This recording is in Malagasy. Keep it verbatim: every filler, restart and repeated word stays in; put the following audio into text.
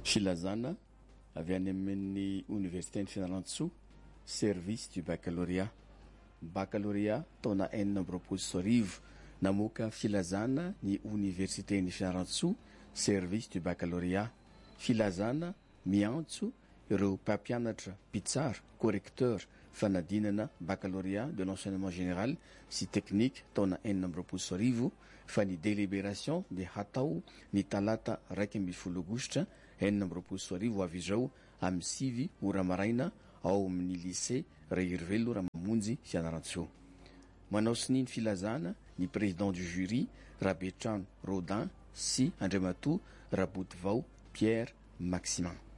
Filazana avy any amin'ny Université ny Fianarantsoa, service du baccalauréat. Baccalauréat taona enina amby roapolo sy arivo, namoaka filazana ny Université ny Fianarantsoa, service du baccalauréat. Filazana miantso ireo mpampianatra mpitsara, correcteur, fanadinana baccalauréat de l'enseignement général sy technique taona enina amby roapolo sy arivo fa ny délibération dia hatao ny talata raiky amby folo aogositra enina amby roapolo sy arivo avy izao amin'ny sivy ora maraina ao amin'ny lycée Rehirivelo Ramamonjy Fianarantsoa. Manao sininy filazana ny président du jury Rabetrano Rodin sy Andriamatoa Rabotovao Pierre Maximin.